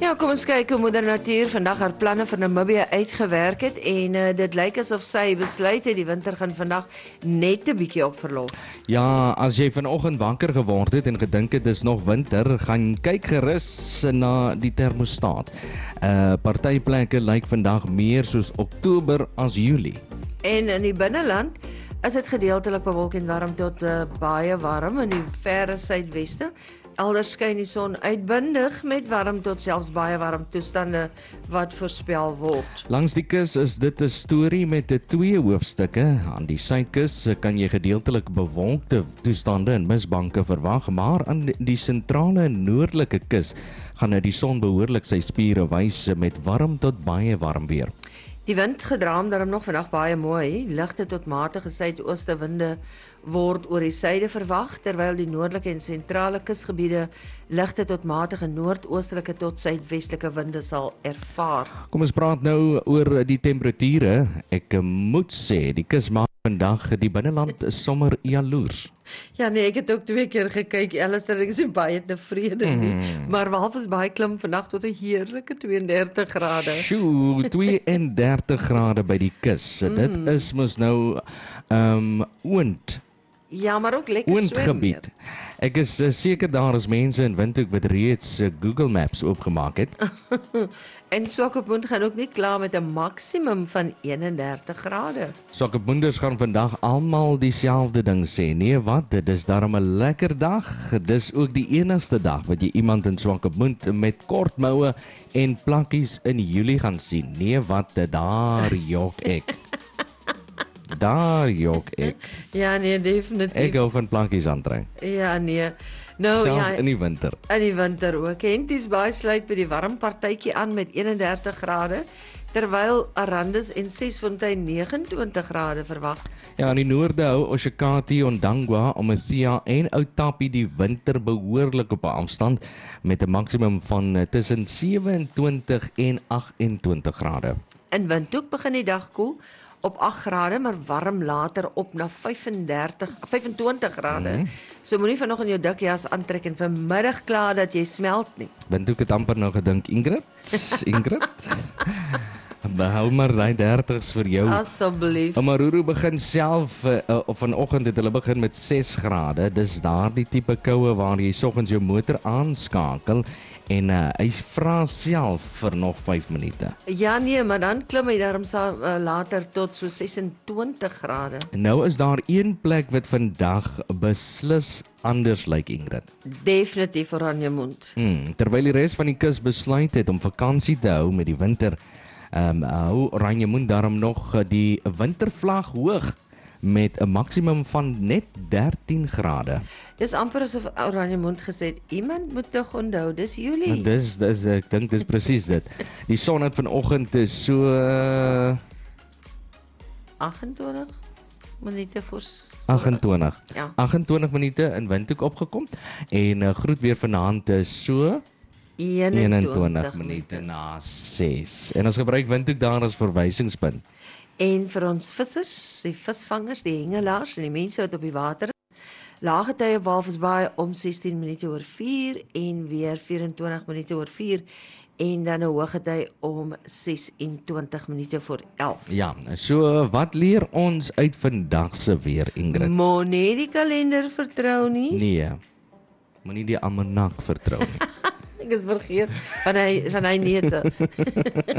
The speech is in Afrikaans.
Nou, kom ons kyk hoe Moeder Natuur vandag haar planne vir Namibië uitgewerk het en dit lyk asof sy besluit het die winter gaan vandag net 'n bietjie op verlof. Ja, as jy vanoggend wakker geword het en gedink het dis nog winter, gaan kyk gerus na die termostaat. Party plekke lyk vandag meer soos Oktober as Julie. En in die binneland is dit gedeeltelik bewolk en warm tot baie warm in die verre suidweste. Elders skyn die son uitbundig met warm tot selfs baie warm toestande wat voorspel word. Langs die kus is dit 'n storie met 2 hoofstukke. Aan die suidkus kan jy gedeeltelik bewolkte toestande en misbanke verwag, maar aan die sentrale en noordelike kus gaan die son behoorlik sy spiere wys met warm tot baie warm weer. Die wind gedraam daarom nog vandag baie mooi. Ligte tot matige suidooste winde word oor die suide verwag, terwyl die noordelike en sentrale kusgebiede ligte tot matige noordoostelike tot suidwestelike winde sal ervaar. Kom ons praat nou oor die temperature. Ek moet sê, die kus maak vandag die binneland sommer jaloers. Ja nee, ek het ook 2 keer gekyk, Alistair, ek is nie baie tevrede nie, maar behalwe is baie klim vandag tot 'n heerlike 32 grade. Sjoe, 32 grade by die kus. Dit is mos nou oond. Ja, maar ook lekker Oondgebied. Ek is seker daar is mense in Windhoek wat reeds Google Maps oopgemaak het. En Swakopmund gaan ook nie klaar met 'n maksimum van 31 grade. Swakopmunders gaan vandag almal dieselfde ding sê. Nee, wat? Dit is darm 'n lekker dag. Dis ook die enigste dag wat jy iemand in Swakopmund met kort moue en plakkies in Julie gaan sien. Nee, wat? Daar jok ek. Daar jok ek. Ja nee, definitief. Ek hou van plakkies aantrek. Ja nee. Nou Selfs ja, in die winter. in die winter ook. Henties Baai sluit by die warm partytjie aan met 31 grade, terwyl Arandis en Sesfontein 29 grade verwag. Ja, in die noorde hou Oshakati, Ondangwa, Omothea en Outapi die winter behoorlik op 'n afstand met 'n maksimum van tussen 27 en 28 grade. In Windhoek begin die dag koel op 8 grade, maar warm later op na 25 grade. So moenie vanoggend jou dik jas aantrek en vanmiddag klaar dat jy smelt nie. Windhoek het amper nou gedink, Ingrid? Behou maar die 30's vir jou. Asseblief. Omaruru begin self, vanoggend het hulle begin met 6 grade. Dis daardie tipe koue waar jy soggens jou motor aanskakel en hy vra self vir nog 5 minute. Ja nee, maar dan klim hy daarom later tot so 26 grade. Nou is daar een plek wat vandag beslis anders lyk, Ingrid. Definitief Oranjemund. Terwyl die res van die kus besluit het om vakansie te hou met die winter, hou Oranjemund daarom nog die wintervlag hoog met 'n maksimum van net 13 grade. Dis amper asof Oranjemund gesê het, iemand moet tog onthou, dis Julie. Dis ek dink dis presies dit. Die son het vanoggend so 28 minute voor 28. Ja. 28 minute in Windhoek opgekom en groet weer vanaand so 21 minute na 6. En ons gebruik Windhoek daar as verwysingspunt. En vir ons vissers, die visvangers, die hengelaars en die mense wat op die water is, lae tye op Walvisbaai om 16 minute oor 4 en weer 24 minute oor 4 en dan 'n hoë gety om 26 minute voor 11. Ja, so wat leer ons uit vandag se weer, Ingrid? Moenie die kalender vertrou nie. Nee, moenie die almanak vertrou nie. Ek is vergeet van hy neute.